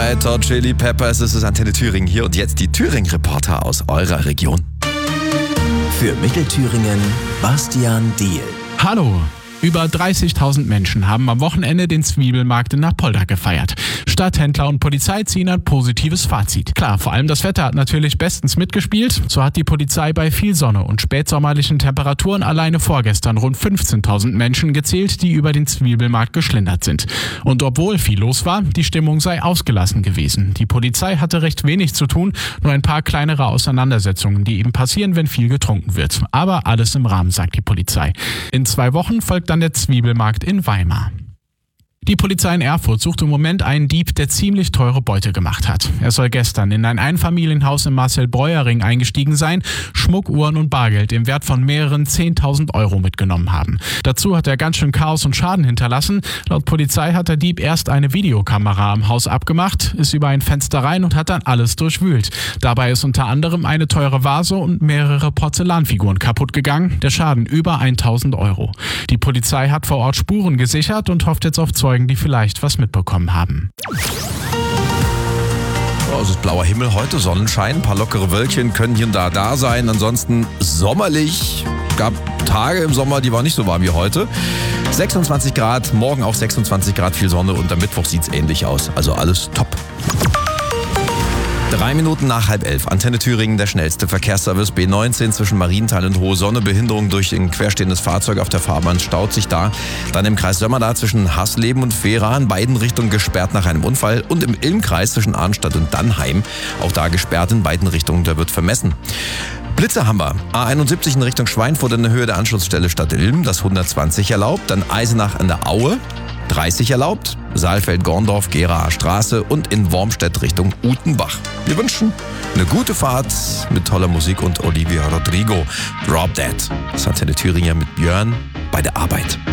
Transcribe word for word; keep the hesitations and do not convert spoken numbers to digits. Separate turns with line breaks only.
Red Hot Chili Peppers. Es ist Antenne Thüringen hier und jetzt die Thüringen-Reporter aus eurer Region.
Für Mittelthüringen Bastian Diehl.
Hallo! Über dreißigtausend Menschen haben am Wochenende den Zwiebelmarkt in Napolda gefeiert. Stadthändler und Polizei ziehen ein positives Fazit. Klar, vor allem das Wetter hat natürlich bestens mitgespielt. So hat die Polizei bei viel Sonne und spätsommerlichen Temperaturen alleine vorgestern rund fünfzehntausend Menschen gezählt, die über den Zwiebelmarkt geschlendert sind. Und obwohl viel los war, die Stimmung sei ausgelassen gewesen. Die Polizei hatte recht wenig zu tun, nur ein paar kleinere Auseinandersetzungen, die eben passieren, wenn viel getrunken wird. Aber alles im Rahmen, sagt die Polizei. In zwei Wochen folgt dann der Zwiebelmarkt in Weimar. Die Polizei in Erfurt sucht im Moment einen Dieb, der ziemlich teure Beute gemacht hat. Er soll gestern in ein Einfamilienhaus im Marcel-Breuer-Ring eingestiegen sein, Schmuck, Uhren und Bargeld im Wert von mehreren zehntausend Euro mitgenommen haben. Dazu hat er ganz schön Chaos und Schaden hinterlassen. Laut Polizei hat der Dieb erst eine Videokamera am Haus abgemacht, ist über ein Fenster rein und hat dann alles durchwühlt. Dabei ist unter anderem eine teure Vase und mehrere Porzellanfiguren kaputt gegangen. Der Schaden über tausend Euro. Die Polizei hat vor Ort Spuren gesichert und hofft jetzt auf Zeugen, die vielleicht was mitbekommen haben.
Oh, es ist blauer Himmel heute, Sonnenschein, ein paar lockere Wölkchen können hier und da da sein. Ansonsten sommerlich, gab Tage im Sommer, die waren nicht so warm wie heute. sechsundzwanzig Grad, morgen auch sechsundzwanzig Grad, viel Sonne und am Mittwoch sieht es ähnlich aus. Also alles top. Drei Minuten nach halb elf. Antenne Thüringen, der schnellste Verkehrsservice. B neunzehn zwischen Marienthal und Hohe Sonne. Behinderung durch ein querstehendes Fahrzeug auf der Fahrbahn staut sich da. Dann im Kreis Sömmerda zwischen Hasleben und Vera in beiden Richtungen gesperrt nach einem Unfall. Und im Ilmkreis zwischen Arnstadt und Dannheim. Auch da gesperrt in beiden Richtungen. Da wird vermessen. Blitze haben wir. A einundsiebzig in Richtung Schweinfurt in der Höhe der Anschlussstelle Stadt Ilm. Das hundertzwanzig erlaubt. Dann Eisenach an der Aue. dreißig erlaubt, Saalfeld-Gorndorf, Geraer Straße und in Wormstedt Richtung Utenbach. Wir wünschen eine gute Fahrt mit toller Musik und Olivia Rodrigo. Drop That. Das hat Antenne Thüringen mit Björn bei der Arbeit.